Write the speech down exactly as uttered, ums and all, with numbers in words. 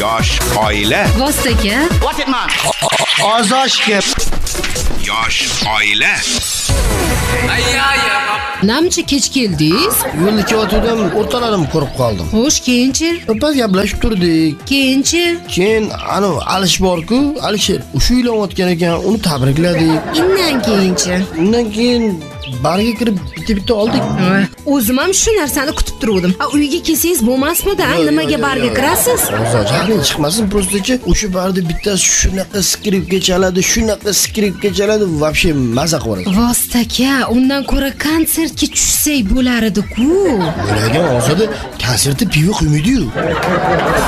Yosh oila. Vostaka. What it man? Ozoshga. Yosh oila. Namcha kech keldingiz? Yo'lda ketgandim, o'rtalarim ko'rib qoldim. Xo'sh, keyinchi? Birpas gaplashib turdik. Keyinchi? Keyin ana Alish bor-ku, Alisher, o'sha uylanayotgan ekan, uni tabrikladik. Undan keyinchi? Undan keyin barga kirib bitta-bitta oldik. O'zim ham shu narsani kutib turdim. A uyga kelsangiz bo'lmasmidi? Nimaga barga kirasiz? Hozir chiqmasin, prostachi o'sha barda bittasi shunaqa skripka chaladi, shunaqa skripka chaladi, вообще maza qiladi. Vostaka, undan ko'ra konsertga tushsak bo'lar edi-ku. Bo'lagan olsa-da konsertda pivo quymaydi-yu.